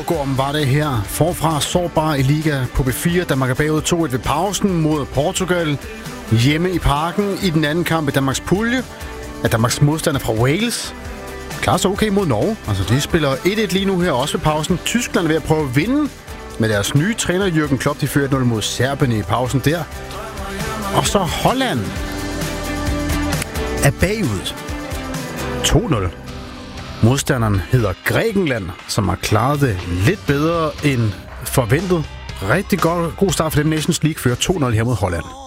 Djurgården var det her. Forfra sårbar i Liga på B4. Danmark er bagud 2-1 ved pausen mod Portugal. Hjemme i Parken i den anden kamp i Danmarks pulje er Danmarks modstander fra Wales. Klarer sig okay mod Norge. Altså, de spiller 1-1 lige nu her, også ved pausen. Tyskland er ved at prøve at vinde med deres nye træner Jürgen Klopp. De fører 0 mod Serbien i pausen der. Og så Holland er bagud 2-0. Modstanderen hedder Grækenland, som har klaret det lidt bedre end forventet. Rigtig god start for dem. Nations League fører 2-0 her mod Holland.